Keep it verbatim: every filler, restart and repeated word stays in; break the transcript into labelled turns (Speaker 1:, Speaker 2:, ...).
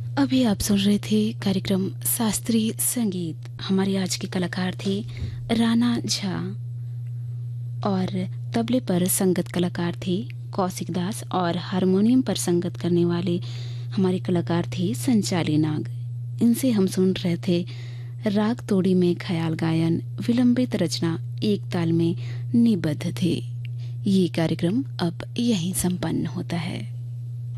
Speaker 1: अभी आप सुन रहे थे कार्यक्रम शास्त्रीय संगीत। हमारे आज के कलाकार थे राणा झा और तबले पर संगत कलाकार थे कौशिक दास और हारमोनियम पर संगत करने वाले हमारे कलाकार थे संचाली नाग। इनसे हम सुन रहे थे राग तोड़ी में ख्याल गायन, विलंबित रचना एक ताल में निबद्ध थे। ये कार्यक्रम अब यहीं संपन्न होता है।